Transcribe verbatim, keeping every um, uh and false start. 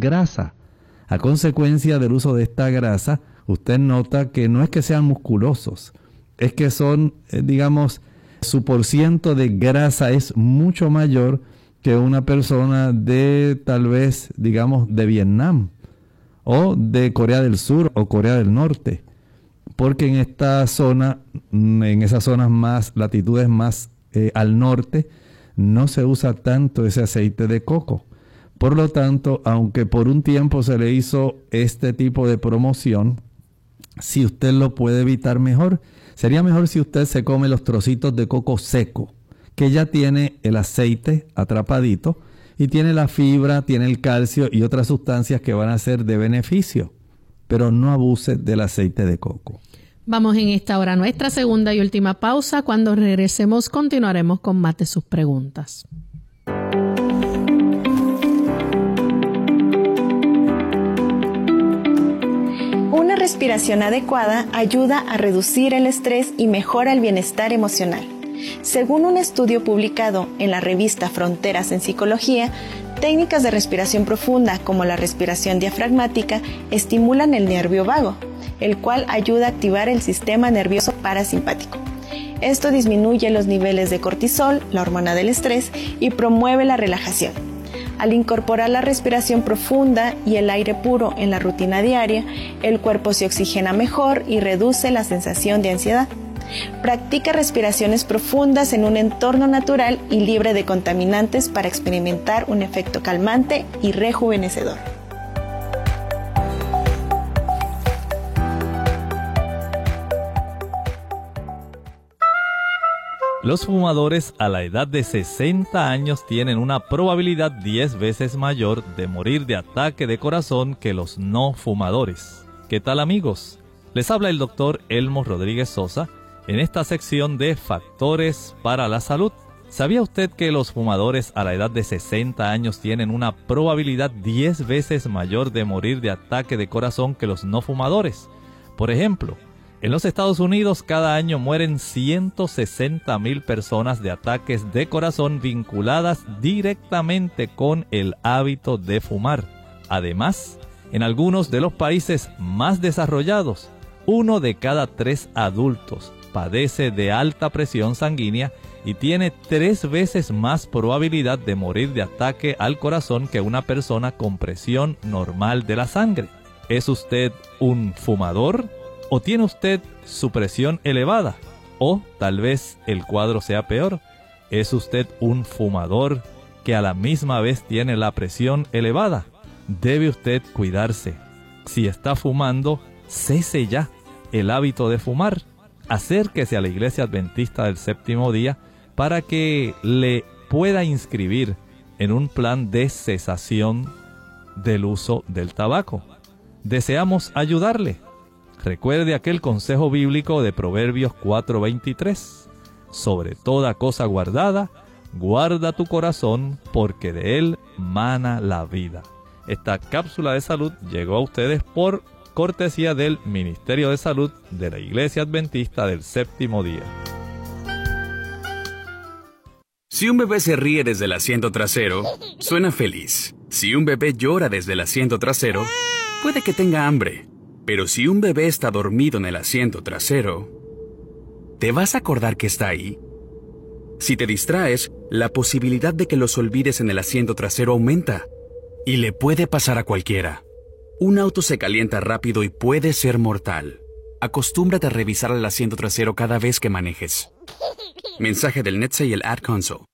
grasa. A consecuencia del uso de esta grasa, usted nota que no es que sean musculosos, es que son, eh, digamos, su porciento de grasa es mucho mayor que una persona de tal vez, digamos, de Vietnam o de Corea del Sur o Corea del Norte. Porque en esta zona, en esas zonas más, latitudes más eh, al norte, no se usa tanto ese aceite de coco. Por lo tanto, aunque por un tiempo se le hizo este tipo de promoción, si usted lo puede evitar mejor, sería mejor si usted se come los trocitos de coco seco, que ya tiene el aceite atrapadito y tiene la fibra, tiene el calcio y otras sustancias que van a ser de beneficio. Pero no abuse del aceite de coco. Vamos en esta hora a nuestra segunda y última pausa. Cuando regresemos continuaremos con más de sus preguntas. Una respiración adecuada ayuda a reducir el estrés y mejora el bienestar emocional. Según un estudio publicado en la revista Fronteras en Psicología, técnicas de respiración profunda como la respiración diafragmática estimulan el nervio vago, el cual ayuda a activar el sistema nervioso parasimpático. Esto disminuye los niveles de cortisol, la hormona del estrés, y promueve la relajación. Al incorporar la respiración profunda y el aire puro en la rutina diaria, el cuerpo se oxigena mejor y reduce la sensación de ansiedad. Practica respiraciones profundas en un entorno natural y libre de contaminantes para experimentar un efecto calmante y rejuvenecedor. Los fumadores a la edad de sesenta años tienen una probabilidad diez veces mayor de morir de ataque de corazón que los no fumadores. ¿Qué tal, amigos? Les habla el doctor Elmo Rodríguez Sosa en esta sección de Factores para la Salud. ¿Sabía usted que los fumadores a la edad de sesenta años tienen una probabilidad diez veces mayor de morir de ataque de corazón que los no fumadores? Por ejemplo, en los Estados Unidos cada año mueren ciento sesenta mil personas de ataques de corazón vinculadas directamente con el hábito de fumar. Además, en algunos de los países más desarrollados, uno de cada tres adultos padece de alta presión sanguínea y tiene tres veces más probabilidad de morir de ataque al corazón que una persona con presión normal de la sangre. ¿Es usted un fumador? ¿O tiene usted su presión elevada? O tal vez el cuadro sea peor. ¿Es usted un fumador que a la misma vez tiene la presión elevada? Debe usted cuidarse. Si está fumando, cese ya el hábito de fumar. Acérquese a la Iglesia Adventista del Séptimo Día para que le pueda inscribir en un plan de cesación del uso del tabaco. Deseamos ayudarle. Recuerde aquel consejo bíblico de Proverbios cuatro veintitrés. Sobre toda cosa guardada, guarda tu corazón, porque de él mana la vida. Esta cápsula de salud llegó a ustedes por cortesía del Ministerio de Salud de la Iglesia Adventista del Séptimo Día. Si un bebé se ríe desde el asiento trasero, suena feliz. Si un bebé llora desde el asiento trasero, puede que tenga hambre. Pero si un bebé está dormido en el asiento trasero, ¿te vas a acordar que está ahí? Si te distraes, la posibilidad de que los olvides en el asiento trasero aumenta. Y le puede pasar a cualquiera. Un auto se calienta rápido y puede ser mortal. Acostúmbrate a revisar el asiento trasero cada vez que manejes. Mensaje del N T S A y el Ad Council.